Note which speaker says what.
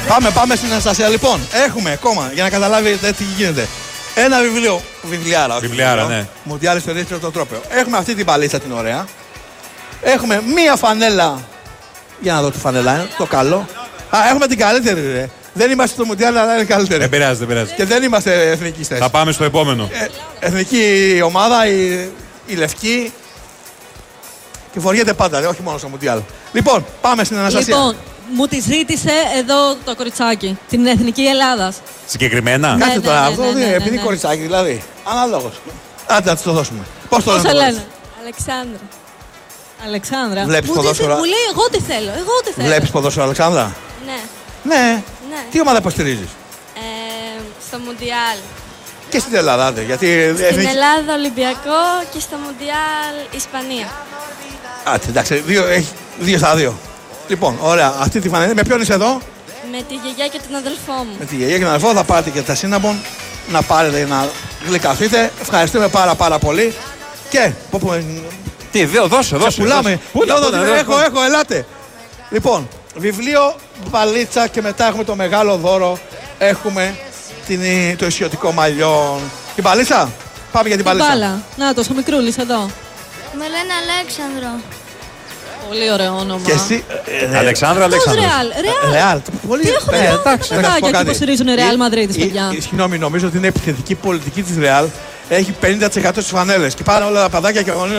Speaker 1: Πάμε στην Αναστασία. Λοιπόν, έχουμε ακόμα, για να καταλάβετε τι γίνεται. Ένα βιβλιάρα.
Speaker 2: Βιβλιάρα, ναι.
Speaker 1: Μουντιάλ στο δεύτερο το τρόπαιο. Έχουμε αυτή την παλίτσα την ωραία. Έχουμε μία φανέλα. Για να δω τι φανέλα είναι, το καλό. Έχουμε την καλύτερη, ρε. Δεν είμαστε στο Μουντιάλ, αλλά είναι καλύτερη.
Speaker 2: Δεν πειράζει.
Speaker 1: Και δεν είμαστε εθνικιστές.
Speaker 2: Θα πάμε στο επόμενο.
Speaker 1: Εθνική ομάδα, η λευκή. Και φοριέται πάντα, όχι μόνο στο Μουντιάλ. Λοιπόν, πάμε στην Αναστασία.
Speaker 3: Λοιπόν, μου τη ζήτησε εδώ το κοριτσάκι, την Εθνική Ελλάδας.
Speaker 2: Συγκεκριμένα.
Speaker 1: Κάτσε τώρα, αυτό επειδή κοριτσάκι, δηλαδή. Αναλόγως. Άντε να της το δώσουμε. Πώς το
Speaker 3: λένε.
Speaker 4: Αλεξάνδρα.
Speaker 1: Βλέπεις ποδόσφαιρο.
Speaker 3: Μου λέει εγώ τι θέλω.
Speaker 1: Βλέπεις ποδόσφαιρο, Αλεξάνδρα. Ναι. Τι ομάδα υποστηρίζεις?
Speaker 4: Στο Μουντιάλ.
Speaker 1: Και στην Ελλάδα, άντε.
Speaker 4: Στην Ελλάδα Ολυμπιακό και στο Μουντιάλ Ισπανία.
Speaker 1: Εντάξει, δύο στα δύο. Λοιπόν, ωραία. Αυτή τη φανέλα. Με ποιον είσαι εδώ?
Speaker 4: Με τη γιαγιά και τον αδελφό μου.
Speaker 1: Με τη γιαγιά και τον αδελφό θα πάρετε και τα σύναμπον να πάρετε να γλυκαθείτε. Ευχαριστούμε πάρα πολύ. Και.
Speaker 2: Τι, δώσε.
Speaker 1: Πουλάμε. Έχω, ελάτε. Λοιπόν, βιβλίο, βαλίτσα και μετά έχουμε το μεγάλο δώρο. Έχουμε το ισιωτικό μαλλιό. Την μπαλίτσα. Πάμε για την μπαλίτσα.
Speaker 3: Να το, ο μικρούλης εδώ.
Speaker 4: Με λένε Αλέξανδρο.
Speaker 3: Πολύ ωραίο όνομα.
Speaker 1: Και εσύ.
Speaker 2: Αλεξάνδρα.
Speaker 1: Ρεάλ.
Speaker 3: Τι έχουμε εδώ παιδάκια που υποστηρίζουν Ρεάλ Μαδρίτης, παιδιά.
Speaker 1: Συγγνώμη, νομίζω ότι είναι επιθετική πολιτική της Ρεάλ. Έχει 50% στις φανέλες. Και πάνε όλα τα παιδάκια και